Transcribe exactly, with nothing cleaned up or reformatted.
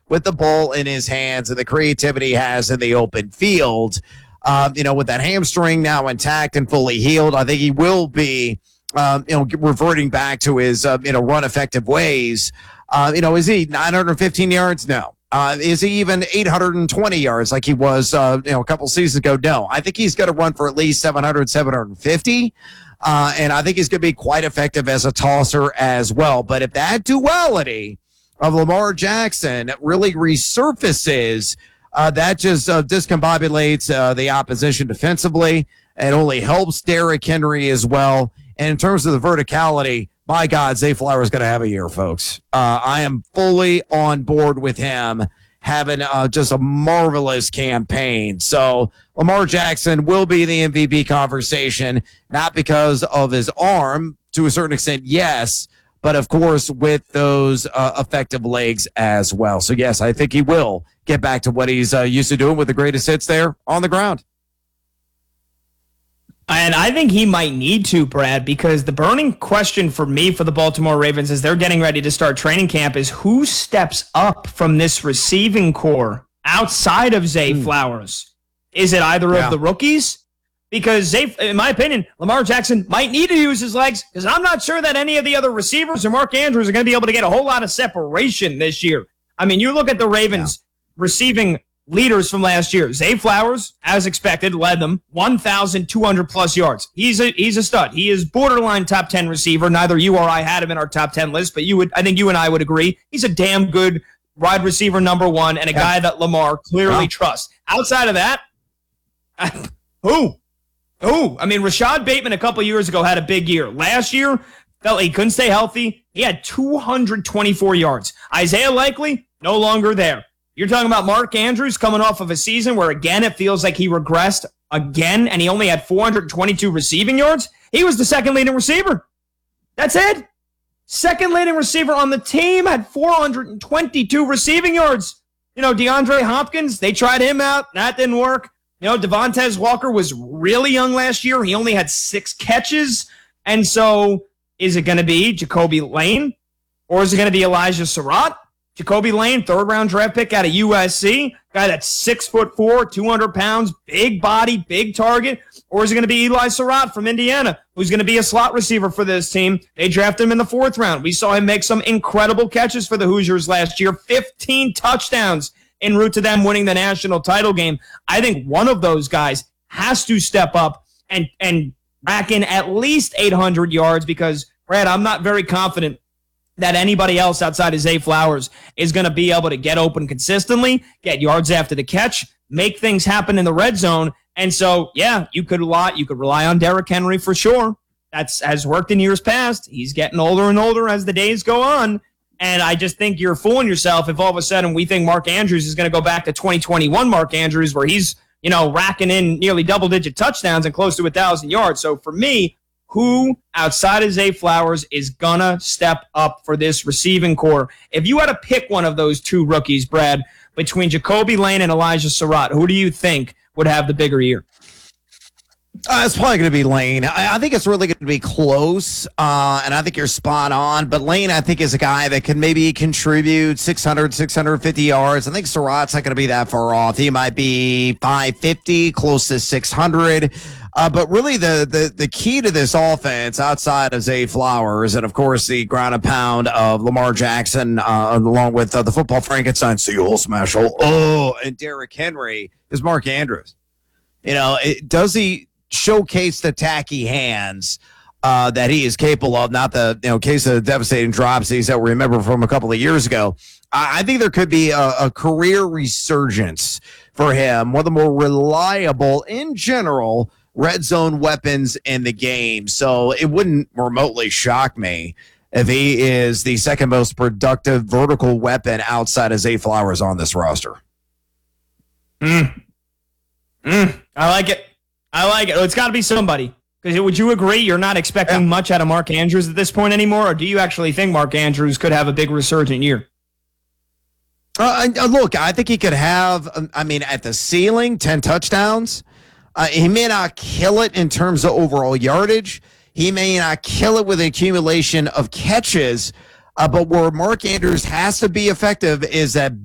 with the ball in his hands and the creativity he has in the open field. Um, you know, with that hamstring now intact and fully healed, I think he will be, um, you know, reverting back to his, uh, you know, run effective ways. Uh, you know, is he nine hundred fifteen yards? No. Uh, is he even eight hundred twenty yards like he was, uh, you know, a couple seasons ago? No. I think he's going to run for at least seven hundred, seven hundred fifty. Uh, and I think he's going to be quite effective as a tosser as well. But if that duality of Lamar Jackson really resurfaces, uh, that just uh, discombobulates uh, the opposition defensively. It only helps Derrick Henry as well. And in terms of the verticality, my God, Zay Flowers is going to have a year, folks. Uh, I am fully on board with him having uh, just a marvelous campaign. So Lamar Jackson will be in the M V P conversation, not because of his arm, to a certain extent, yes, but of course with those uh, effective legs as well. So yes, I think he will get back to what he's uh, used to doing with the greatest hits there on the ground. And I think he might need to, Brad, because the burning question for me for the Baltimore Ravens as they're getting ready to start training camp is who steps up from this receiving core outside of Zay mm. Flowers? Is it either yeah. of the rookies? Because, Zay, in my opinion, Lamar Jackson might need to use his legs because I'm not sure that any of the other receivers or Mark Andrews are going to be able to get a whole lot of separation this year. I mean, you look at the Ravens yeah. receiving leaders from last year. Zay Flowers, as expected, led them one thousand two hundred plus yards. He's a he's a stud. He is borderline top ten receiver. Neither you or I had him in our top ten list, but you would I think you and I would agree he's a damn good wide receiver number one and a yeah. guy that Lamar clearly yeah. trusts. Outside of that, who? Who? I mean, Rashad Bateman a couple years ago had a big year. Last year, felt he couldn't stay healthy. He had two hundred twenty-four yards. Isaiah Likely, no longer there. You're talking about Mark Andrews coming off of a season where, again, it feels like he regressed again, and he only had four hundred twenty-two receiving yards. He was the second leading receiver. That's it. Second leading receiver on the team had four hundred twenty-two receiving yards. You know, DeAndre Hopkins, they tried him out. That didn't work. You know, Devontae Walker was really young last year. He only had six catches. And so is it going to be Jacoby Lane or is it going to be Elijah Surratt? Jacoby Lane, third-round draft pick out of U S C, guy that's six foot four, two hundred pounds, big body, big target. Or is it going to be Eli Surratt from Indiana, who's going to be a slot receiver for this team? They drafted him in the fourth round. We saw him make some incredible catches for the Hoosiers last year, fifteen touchdowns en route to them winning the national title game. I think one of those guys has to step up and, and rack in at least eight hundred yards because, Brad, I'm not very confident that anybody else outside of Zay Flowers is going to be able to get open consistently, get yards after the catch, make things happen in the red zone. And so, yeah, you could rely, you could rely on Derrick Henry for sure. That's has worked in years past. He's getting older and older as the days go on. And I just think you're fooling yourself if all of a sudden we think Mark Andrews is going to go back to twenty twenty-one Mark Andrews where he's, you know, racking in nearly double-digit touchdowns and close to one thousand yards. So for me, who outside of Zay Flowers is going to step up for this receiving core? If you had to pick one of those two rookies, Brad, between Jacoby Lane and Elijah Surratt, who do you think would have the bigger year? Uh, it's probably going to be Lane. I, I think it's really going to be close, uh, and I think you're spot on. But Lane, I think, is a guy that can maybe contribute six hundred, six hundred fifty yards. I think Surratt's not going to be that far off. He might be five fifty, close to six hundred. Uh, but really, the, the the key to this offense, outside of Zay Flowers, and of course the ground and pound of Lamar Jackson, uh, along with uh, the football Frankenstein, Seal Smashel, oh, and Derrick Henry, is Mark Andrews. You know, it, does he showcase the tacky hands uh, that he is capable of? Not the you know case of devastating dropsies that we remember from a couple of years ago. I, I think there could be a, a career resurgence for him, one of the more reliable in general red zone weapons in the game. So it wouldn't remotely shock me if he is the second most productive vertical weapon outside of Zay Flowers on this roster. Mm. Mm. I like it. I like it. It's got to be somebody. Because would you agree you're not expecting yeah. much out of Mark Andrews at this point anymore, or do you actually think Mark Andrews could have a big resurgent year? Uh, look, I think he could have, I mean, at the ceiling, ten touchdowns. Uh, he may not kill it in terms of overall yardage. He may not kill it with an accumulation of catches. Uh, but where Mark Andrews has to be effective is that